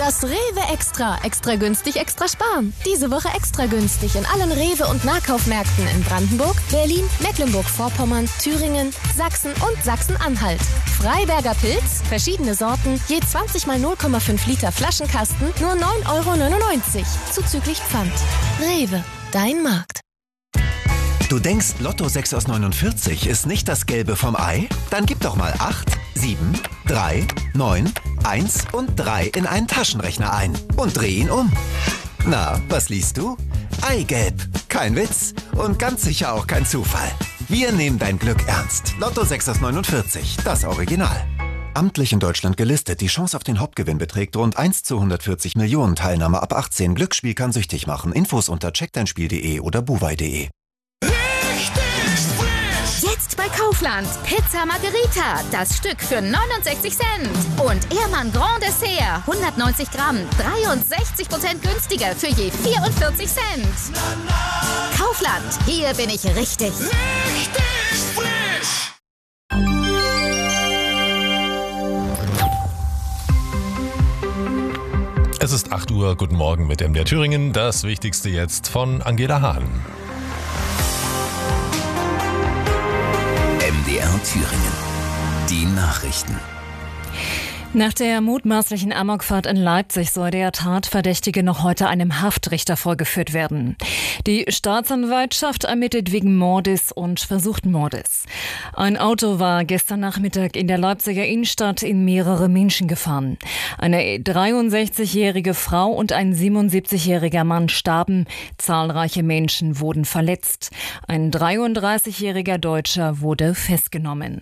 Das Rewe Extra. Extra günstig, extra sparen. Diese Woche extra günstig in allen Rewe- und Nahkaufmärkten in Brandenburg, Berlin, Mecklenburg-Vorpommern, Thüringen, Sachsen und Sachsen-Anhalt. Freiberger Pilz, verschiedene Sorten, je 20 mal 0,5 Liter Flaschenkasten, nur 9,99 € zuzüglich Pfand. Rewe, dein Markt. Du denkst, Lotto 6 aus 49 ist nicht das Gelbe vom Ei? Dann gib doch mal 8, 7, 3, 9, 1 und 3 in einen Taschenrechner ein und dreh ihn um. Na, was liest du? Eigelb. Kein Witz und ganz sicher auch kein Zufall. Wir nehmen dein Glück ernst. Lotto 6 aus 49, das Original. Amtlich in Deutschland gelistet. Die Chance auf den Hauptgewinn beträgt rund 1 zu 140 Millionen. Teilnahme ab 18. Glücksspiel kann süchtig machen. Infos unter checkdeinspiel.de oder buwei.de. Jetzt bei Kaufland. Pizza Margherita. Das Stück für 69 Cent. Und Ehrmann Grand Dessert. 190 Gramm. 63% günstiger für je 44 Cent. Kaufland. Hier bin ich richtig. Richtig frisch. Es ist 8 Uhr. Guten Morgen mit MDR Thüringen. Das Wichtigste jetzt von Angela Hahn. MDR Thüringen. Die Nachrichten. Nach der mutmaßlichen Amokfahrt in Leipzig soll der Tatverdächtige noch heute einem Haftrichter vorgeführt werden. Die Staatsanwaltschaft ermittelt wegen Mordes und versuchten Mordes. Ein Auto war gestern Nachmittag in der Leipziger Innenstadt in mehrere Menschen gefahren. Eine 63-jährige Frau und ein 77-jähriger Mann starben. Zahlreiche Menschen wurden verletzt. Ein 33-jähriger Deutscher wurde festgenommen.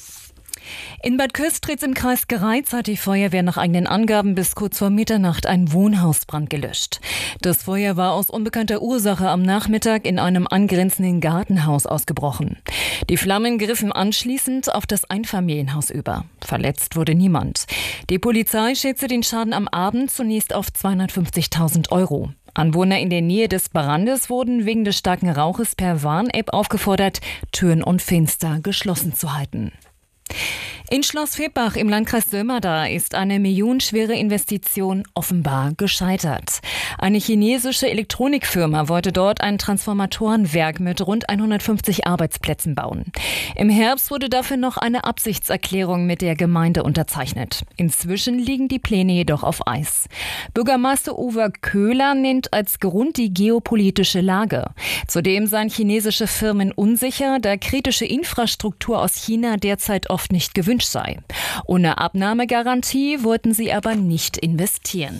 In Bad Köstritz im Kreis Greiz hat die Feuerwehr nach eigenen Angaben bis kurz vor Mitternacht einen Wohnhausbrand gelöscht. Das Feuer war aus unbekannter Ursache am Nachmittag in einem angrenzenden Gartenhaus ausgebrochen. Die Flammen griffen anschließend auf das Einfamilienhaus über. Verletzt wurde niemand. Die Polizei schätzte den Schaden am Abend zunächst auf 250.000 €. Anwohner in der Nähe des Brandes wurden wegen des starken Rauches per Warn-App aufgefordert, Türen und Fenster geschlossen zu halten. In Schloss Virbach im Landkreis Sömmerda ist eine millionenschwere Investition offenbar gescheitert. Eine chinesische Elektronikfirma wollte dort ein Transformatorenwerk mit rund 150 Arbeitsplätzen bauen. Im Herbst wurde dafür noch eine Absichtserklärung mit der Gemeinde unterzeichnet. Inzwischen liegen die Pläne jedoch auf Eis. Bürgermeister Uwe Köhler nennt als Grund die geopolitische Lage. Zudem seien chinesische Firmen unsicher, da kritische Infrastruktur aus China derzeit oft nicht gewünscht sei. Ohne Abnahmegarantie wollten sie aber nicht investieren.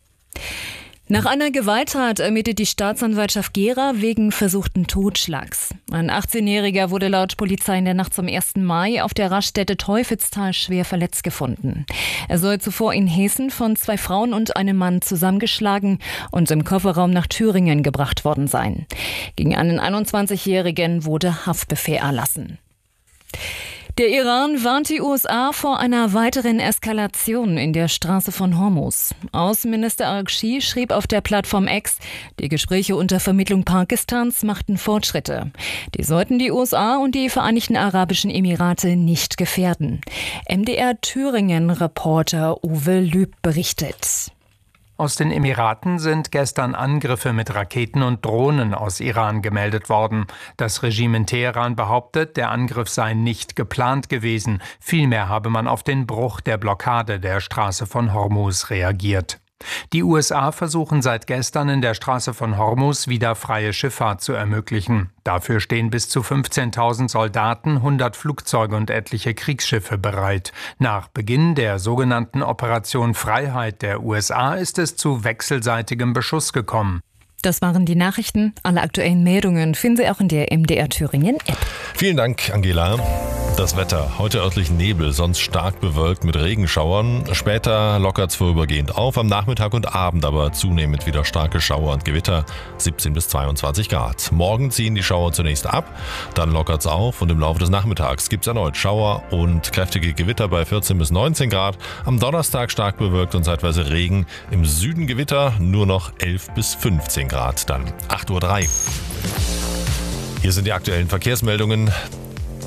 Nach einer Gewalttat ermittelt die Staatsanwaltschaft Gera wegen versuchten Totschlags. Ein 18-Jähriger wurde laut Polizei in der Nacht zum 1. Mai auf der Raststätte Teufelstal schwer verletzt gefunden. Er soll zuvor in Hessen von 2 Frauen und einem Mann zusammengeschlagen und im Kofferraum nach Thüringen gebracht worden sein. Gegen einen 21-Jährigen wurde Haftbefehl erlassen. Der Iran warnt die USA vor einer weiteren Eskalation in der Straße von Hormuz. Außenminister Araghchi schrieb auf der Plattform X, die Gespräche unter Vermittlung Pakistans machten Fortschritte. Die sollten die USA und die Vereinigten Arabischen Emirate nicht gefährden. MDR Thüringen-Reporter Uwe Lüb berichtet. Aus den Emiraten sind gestern Angriffe mit Raketen und Drohnen aus Iran gemeldet worden. Das Regime in Teheran behauptet, der Angriff sei nicht geplant gewesen. Vielmehr habe man auf den Bruch der Blockade der Straße von Hormuz reagiert. Die USA versuchen seit gestern in der Straße von Hormuz wieder freie Schifffahrt zu ermöglichen. Dafür stehen bis zu 15.000 Soldaten, 100 Flugzeuge und etliche Kriegsschiffe bereit. Nach Beginn der sogenannten Operation Freiheit der USA ist es zu wechselseitigem Beschuss gekommen. Das waren die Nachrichten. Alle aktuellen Meldungen finden Sie auch in der MDR Thüringen App. Vielen Dank, Angela. Das Wetter. Heute örtlich Nebel, sonst stark bewölkt mit Regenschauern. Später lockert es vorübergehend auf, am Nachmittag und Abend aber zunehmend wieder starke Schauer und Gewitter, 17 bis 22 Grad. Morgen ziehen die Schauer zunächst ab, dann lockert es auf und im Laufe des Nachmittags gibt es erneut Schauer und kräftige Gewitter bei 14 bis 19 Grad. Am Donnerstag stark bewölkt und zeitweise Regen. Im Süden Gewitter, nur noch 11 bis 15 Grad. Dann 8:03 Uhr. Hier sind die aktuellen Verkehrsmeldungen.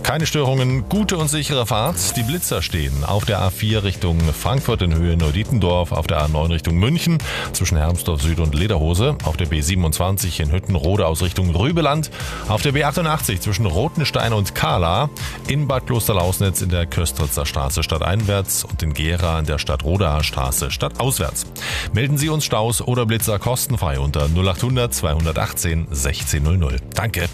Keine Störungen, gute und sichere Fahrt. Die Blitzer stehen auf der A4 Richtung Frankfurt in Höhe Neudietendorf, auf der A9 Richtung München zwischen Hermsdorf Süd und Lederhose, auf der B27 in Hüttenrode aus Richtung Rübeland, auf der B88 zwischen Rothenstein und Kahla, in Bad Klosterlausnitz in der Köstritzer Straße stadteinwärts und in Gera in der Stadtrodaer Straße stadtauswärts. Melden Sie uns Staus oder Blitzer kostenfrei unter 0800 218 1600. Danke.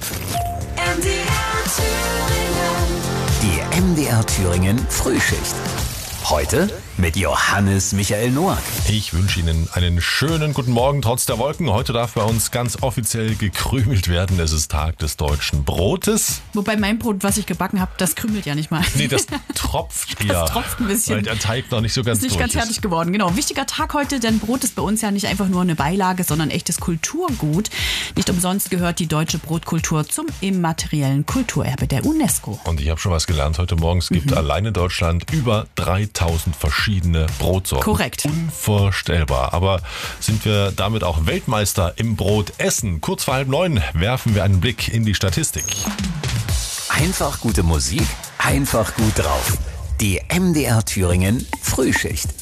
Die MDR Thüringen Frühschicht. Heute mit Johannes Michael Noack. Ich wünsche Ihnen einen schönen guten Morgen trotz der Wolken. Heute darf bei uns ganz offiziell gekrümelt werden. Es ist Tag des deutschen Brotes. Wobei mein Brot, was ich gebacken habe, das krümelt ja nicht mal. Nee, das tropft ja. Das tropft ein bisschen. Weil der Teig noch nicht so ganz ist nicht durch ganz fertig geworden. Genau. Wichtiger Tag heute, denn Brot ist bei uns ja nicht einfach nur eine Beilage, sondern echtes Kulturgut. Nicht umsonst gehört die deutsche Brotkultur zum immateriellen Kulturerbe der UNESCO. Und ich habe schon was gelernt heute Morgen. Es gibt allein in Deutschland über 3000 verschiedene Brotsorten. Korrekt. Unvorstellbar. Aber sind wir damit auch Weltmeister im Brotessen? Kurz vor 8:30 werfen wir einen Blick in die Statistik. Einfach gute Musik, einfach gut drauf. Die MDR Thüringen Frühschicht.